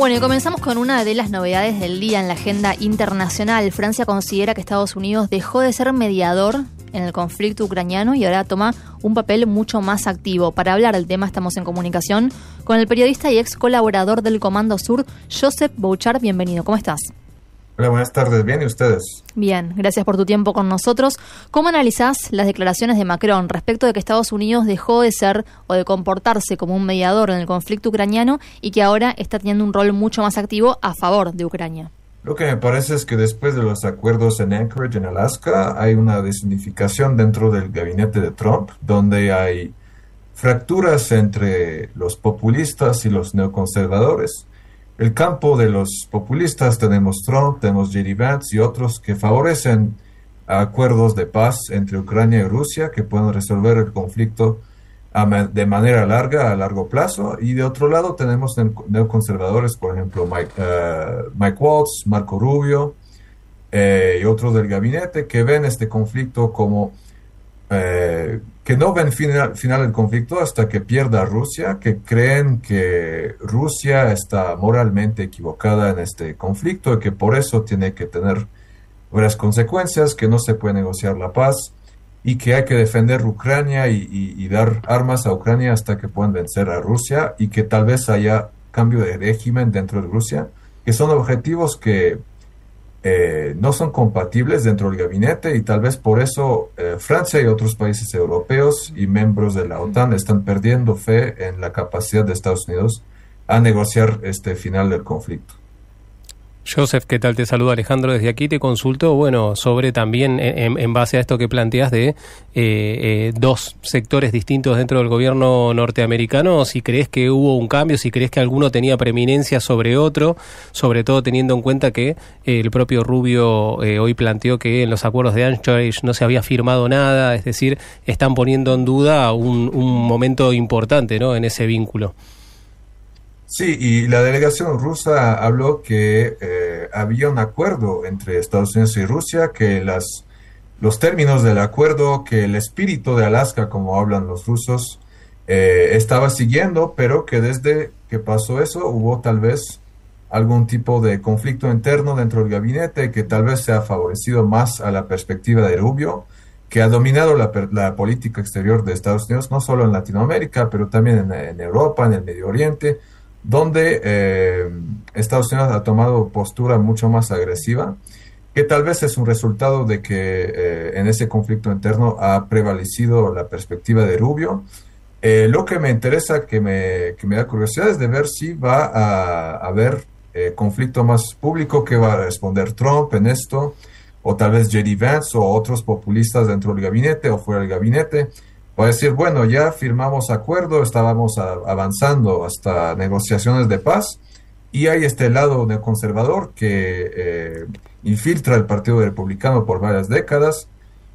Bueno, y comenzamos con una de las novedades del día en la agenda internacional. Francia considera que Estados Unidos dejó de ser mediador en el conflicto ucraniano y ahora toma un papel mucho más activo. Para hablar del tema estamos en comunicación con el periodista y ex colaborador del Comando Sur, Joseph Bouchard. Bienvenido, ¿cómo estás? Hola, buenas tardes. ¿Bien y ustedes? Bien, gracias por tu tiempo con nosotros. ¿Cómo analizás las declaraciones de Macron respecto de que Estados Unidos dejó de ser o de comportarse como un mediador en el conflicto ucraniano y que ahora está teniendo un rol mucho más activo a favor de Ucrania? Lo que me parece es que después de los acuerdos en Anchorage, en Alaska, hay una designificación dentro del gabinete de Trump, donde hay fracturas entre los populistas y los neoconservadores. El campo de los populistas tenemos Trump, tenemos J.D. Vance y otros que favorecen acuerdos de paz entre Ucrania y Rusia que pueden resolver el conflicto de manera larga, a largo plazo. Y de otro lado tenemos neoconservadores, por ejemplo, Mike Waltz, Marco Rubio y otros del gabinete que ven este conflicto como que no ven final el conflicto hasta que pierda Rusia, que creen que Rusia está moralmente equivocada en este conflicto y que por eso tiene que tener varias consecuencias, que no se puede negociar la paz y que hay que defender Ucrania y dar armas a Ucrania hasta que puedan vencer a Rusia y que tal vez haya cambio de régimen dentro de Rusia, que son objetivos que no son compatibles dentro del gabinete y tal vez por eso Francia y otros países europeos y miembros de la OTAN están perdiendo fe en la capacidad de Estados Unidos a negociar este final del conflicto. Joseph, ¿qué tal? Te saluda Alejandro desde aquí. Te consulto, bueno, sobre también en base a esto que planteas de dos sectores distintos dentro del gobierno norteamericano, si crees que hubo un cambio, si crees que alguno tenía preeminencia sobre otro, sobre todo teniendo en cuenta que el propio Rubio hoy planteó que en los acuerdos de Anchorage no se había firmado nada, es decir, están poniendo en duda un momento importante, ¿no?, en ese vínculo. Sí, y la delegación rusa habló que había un acuerdo entre Estados Unidos y Rusia, que los términos del acuerdo, que el espíritu de Alaska, como hablan los rusos, estaba siguiendo, pero que desde que pasó eso hubo tal vez algún tipo de conflicto interno dentro del gabinete, que tal vez se ha favorecido más a la perspectiva de Rubio, que ha dominado la política exterior de Estados Unidos, no solo en Latinoamérica, pero también en Europa, en el Medio Oriente, donde Estados Unidos ha tomado postura mucho más agresiva, que tal vez es un resultado de que en ese conflicto interno ha prevalecido la perspectiva de Rubio. Lo que me interesa, que me da curiosidad, es de ver si va a haber conflicto más público, que va a responder Trump en esto, o tal vez J.D. Vance o otros populistas dentro del gabinete o fuera del gabinete. Va a decir, bueno, ya firmamos acuerdo, estábamos avanzando hasta negociaciones de paz y hay este lado neoconservador que infiltra el Partido Republicano por varias décadas,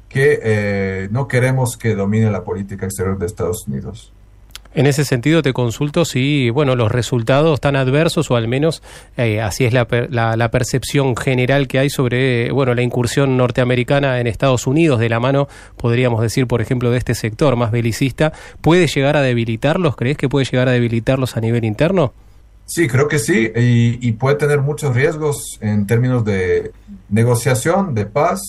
que no queremos que domine la política exterior de Estados Unidos. En ese sentido te consulto si, bueno, los resultados tan adversos, o al menos así es la percepción general que hay sobre, bueno, la incursión norteamericana en Estados Unidos, de la mano, podríamos decir, por ejemplo, de este sector más belicista, ¿puede llegar a debilitarlos? ¿Crees que puede llegar a debilitarlos a nivel interno? Sí, creo que sí, y puede tener muchos riesgos en términos de negociación, de paz,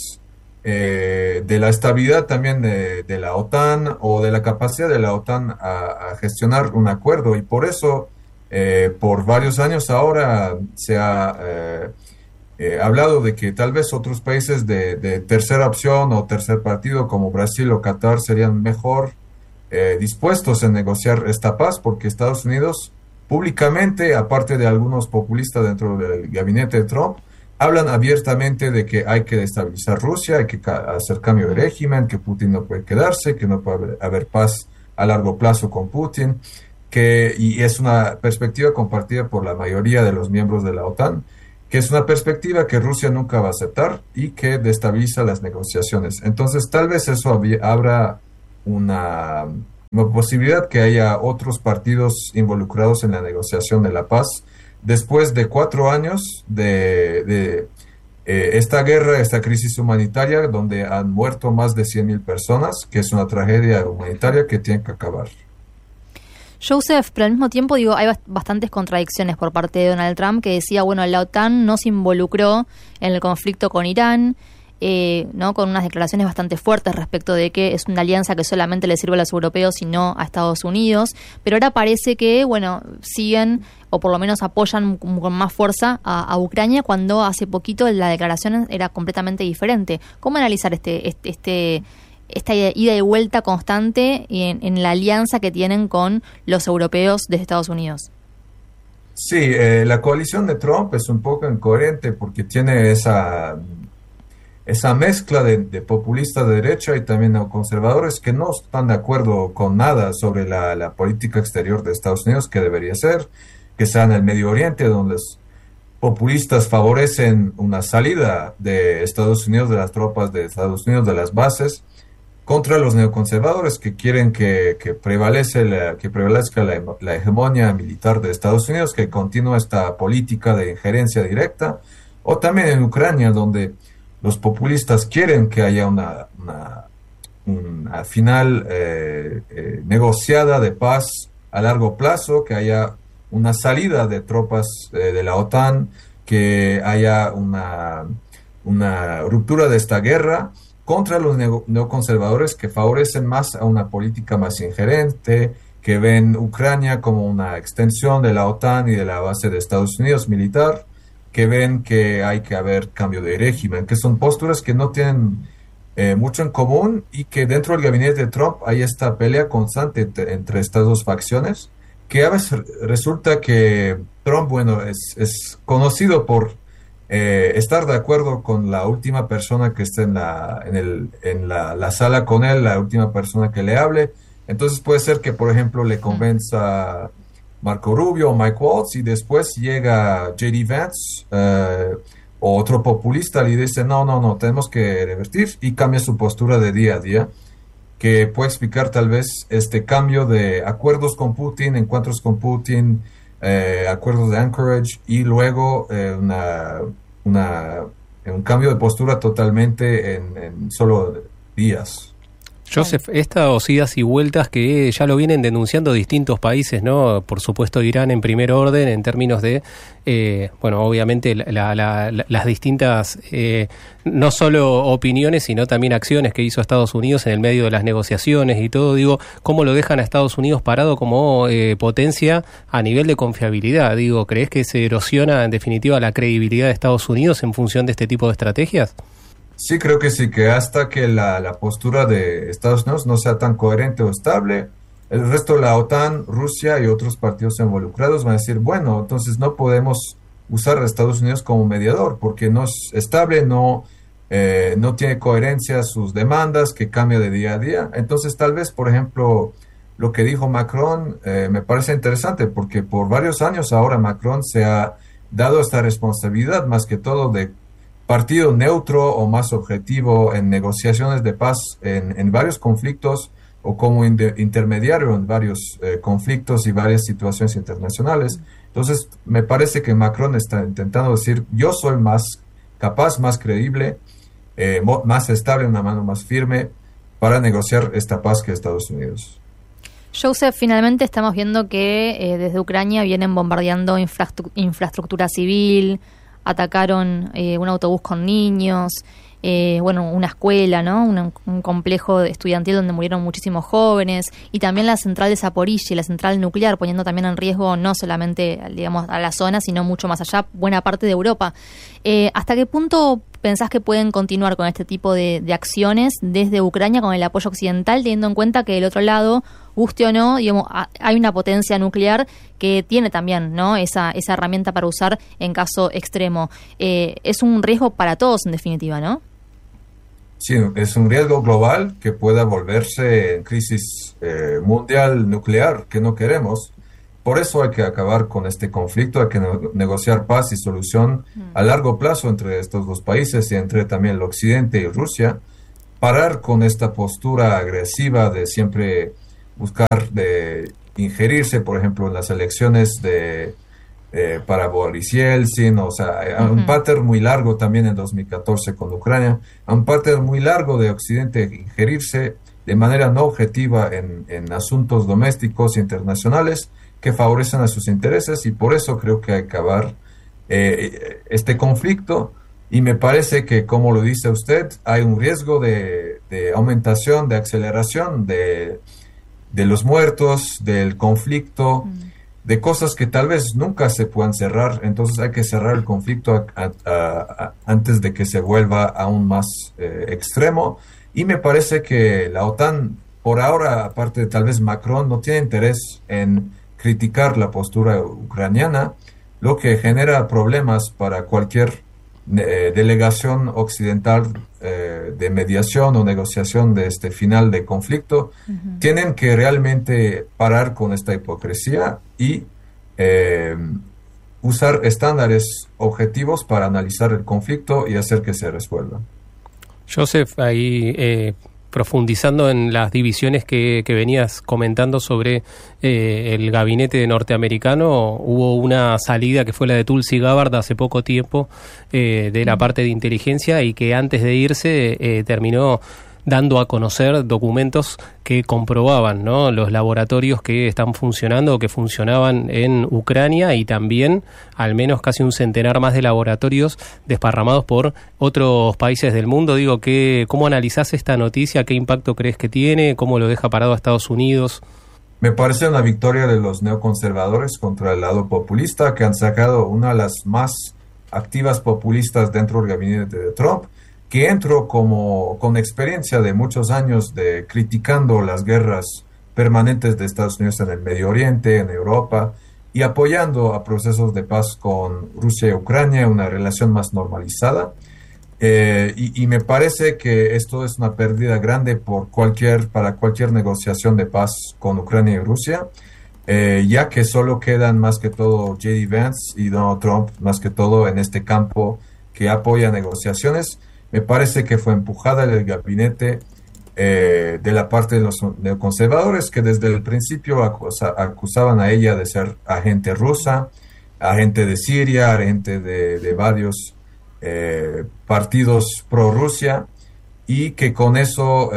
de la estabilidad también de la OTAN o de la capacidad de la OTAN a gestionar un acuerdo. Y por eso, por varios años ahora se ha hablado de que tal vez otros países de tercera opción o tercer partido como Brasil o Qatar serían mejor dispuestos a negociar esta paz, porque Estados Unidos públicamente, aparte de algunos populistas dentro del gabinete de Trump, hablan abiertamente de que hay que destabilizar Rusia, hay que hacer cambio de régimen, que Putin no puede quedarse, que no puede haber paz a largo plazo con Putin, y es una perspectiva compartida por la mayoría de los miembros de la OTAN, que es una perspectiva que Rusia nunca va a aceptar y que destabiliza las negociaciones. Entonces, tal vez eso abra una posibilidad que haya otros partidos involucrados en la negociación de la paz, después de 4 años de esta guerra, esta crisis humanitaria, donde han muerto más de 100,000 personas, que es una tragedia humanitaria que tiene que acabar. Joseph, pero al mismo tiempo digo, hay bastantes contradicciones por parte de Donald Trump, que decía, bueno, la OTAN no se involucró en el conflicto con Irán, ¿no? Con unas declaraciones bastante fuertes respecto de que es una alianza que solamente le sirve a los europeos y no a Estados Unidos, pero ahora parece que, bueno, siguen o por lo menos apoyan con más fuerza a Ucrania, cuando hace poquito la declaración era completamente diferente. ¿Cómo analizar esta ida y vuelta constante en la alianza que tienen con los europeos de Estados Unidos? Sí, la coalición de Trump es un poco incoherente porque tiene esa mezcla de populistas de derecha y también neoconservadores que no están de acuerdo con nada sobre la política exterior de Estados Unidos, que debería ser, que sea en el Medio Oriente, donde los populistas favorecen una salida de Estados Unidos, de las tropas de Estados Unidos, de las bases, contra los neoconservadores que quieren que prevalezca la hegemonía militar de Estados Unidos, que continúe esta política de injerencia directa, o también en Ucrania, donde los populistas quieren que haya una final negociada de paz a largo plazo, que haya una salida de tropas de la OTAN, que haya una ruptura de esta guerra contra los neoconservadores que favorecen más a una política más ingerente, que ven Ucrania como una extensión de la OTAN y de la base de Estados Unidos militar, que ven que hay que haber cambio de régimen, que son posturas que no tienen mucho en común, y que dentro del gabinete de Trump hay esta pelea constante entre estas dos facciones, que a veces resulta que Trump, bueno, es conocido por estar de acuerdo con la última persona que esté en la sala con él, la última persona que le hable. Entonces puede ser que, por ejemplo, le convenza Marco Rubio o Mike Waltz, y después llega J.D. Vance o otro populista y dice, no, tenemos que revertir, y cambia su postura de día a día, que puede explicar tal vez este cambio de acuerdos con Putin, encuentros con Putin, acuerdos de Anchorage, y luego un cambio de postura totalmente en solo días. Joseph, estas idas y vueltas que ya lo vienen denunciando distintos países, ¿no? Por supuesto Irán en primer orden, en términos de, obviamente las distintas, no solo opiniones, sino también acciones que hizo Estados Unidos en el medio de las negociaciones y todo. Digo, ¿cómo lo dejan a Estados Unidos parado como potencia a nivel de confiabilidad? Digo, ¿crees que se erosiona en definitiva la credibilidad de Estados Unidos en función de este tipo de estrategias? Sí, creo que sí, que hasta que la postura de Estados Unidos no sea tan coherente o estable, el resto de la OTAN, Rusia y otros partidos involucrados van a decir, bueno, entonces no podemos usar a Estados Unidos como mediador, porque no es estable, no tiene coherencia sus demandas, que cambia de día a día. Entonces tal vez, por ejemplo, lo que dijo Macron me parece interesante, porque por varios años ahora Macron se ha dado esta responsabilidad, más que todo de partido neutro o más objetivo en negociaciones de paz en varios conflictos, o como intermediario en varios conflictos y varias situaciones internacionales. Entonces, me parece que Macron está intentando decir, yo soy más capaz, más creíble, más estable, una mano más firme para negociar esta paz que Estados Unidos. Joseph, finalmente estamos viendo que desde Ucrania vienen bombardeando infraestructura civil, atacaron un autobús con niños, una escuela, ¿no? Un complejo estudiantil donde murieron muchísimos jóvenes, y también la central de Zaporizhzhia, la central nuclear, poniendo también en riesgo no solamente, digamos, a la zona, sino mucho más allá, buena parte de Europa. ¿Hasta qué punto pensás que pueden continuar con este tipo de acciones desde Ucrania con el apoyo occidental, teniendo en cuenta que del otro lado, guste o no, digamos, hay una potencia nuclear que tiene también, ¿no?, esa herramienta para usar en caso extremo? Es un riesgo para todos, en definitiva, ¿no? Sí, es un riesgo global que pueda volverse en crisis mundial nuclear, que no queremos. Por eso hay que acabar con este conflicto, hay que negociar paz y solución a largo plazo entre estos dos países y entre también el Occidente y Rusia, parar con esta postura agresiva de siempre buscar de ingerirse, por ejemplo, en las elecciones para Boris Yeltsin, o sea, un pattern muy largo también en 2014 con Ucrania, un pattern muy largo de Occidente ingerirse, de manera no objetiva en asuntos domésticos internacionales que favorecen a sus intereses, y por eso creo que hay que acabar este conflicto. Y me parece que, como lo dice usted, hay un riesgo de aumentación, de aceleración de los muertos, del conflicto, de cosas que tal vez nunca se puedan cerrar. Entonces hay que cerrar el conflicto antes de que se vuelva aún más extremo. Y me parece que la OTAN, por ahora, aparte de tal vez Macron, no tiene interés en criticar la postura ucraniana, lo que genera problemas para cualquier delegación occidental de mediación o negociación de este final de conflicto. Tienen que realmente parar con esta hipocresía y usar estándares objetivos para analizar el conflicto y hacer que se resuelva. Joseph, ahí profundizando en las divisiones que venías comentando sobre el gabinete norteamericano, hubo una salida que fue la de Tulsi Gabbard hace poco tiempo de la parte de inteligencia, y que antes de irse terminó dando a conocer documentos que comprobaban, ¿no?, los laboratorios que están funcionando o que funcionaban en Ucrania, y también al menos casi un centenar más de laboratorios desparramados por otros países del mundo. Digo, ¿cómo analizás esta noticia? ¿Qué impacto crees que tiene? ¿Cómo lo deja parado a Estados Unidos? Me parece una victoria de los neoconservadores contra el lado populista, que han sacado una de las más activas populistas dentro del gabinete de Trump, que entró con experiencia de muchos años de criticando las guerras permanentes de Estados Unidos en el Medio Oriente, en Europa, y apoyando a procesos de paz con Rusia y Ucrania, una relación más normalizada. Y me parece que esto es una pérdida grande para cualquier negociación de paz con Ucrania y Rusia, ya que solo quedan más que todo J.D. Vance y Donald Trump, más que todo en este campo que apoya negociaciones. Me parece que fue empujada el gabinete de la parte de los neoconservadores, que desde el principio acusaban a ella de ser agente rusa, agente de Siria, agente de varios partidos pro-Rusia, y que con eso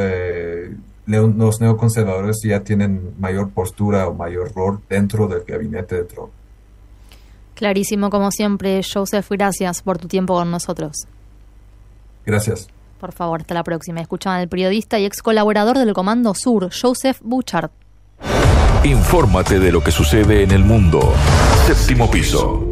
los neoconservadores ya tienen mayor postura o mayor rol dentro del gabinete de Trump. Clarísimo, como siempre. Joseph, gracias por tu tiempo con nosotros. Gracias. Por favor, hasta la próxima. Escuchaban al periodista y ex colaborador del Comando Sur, Joseph Bouchard. Infórmate de lo que sucede en el mundo. Séptimo Piso.